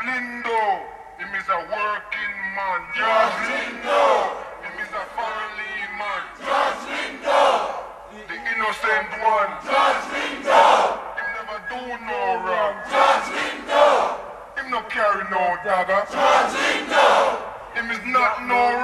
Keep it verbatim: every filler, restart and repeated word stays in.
Lindo, him is a working man. George Lindo, him is a family man. George Lindo, the innocent one. George Lindo, him never do no wrong. George Lindo, him no carry no dagger. George Lindo, him is not no